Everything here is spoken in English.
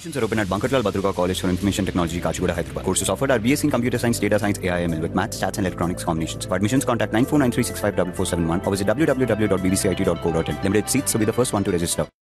Admissions are open at Bankarlal Badruga College for Information Technology, Kachigoda, Hyderabad. Courses offered are BSc in Computer Science, Data Science, AI/ML with Maths, Stats and Electronics combinations. For admissions, contact 9493654471 or visit www.bbcit.co.in. Limited seats, so be the first one to register.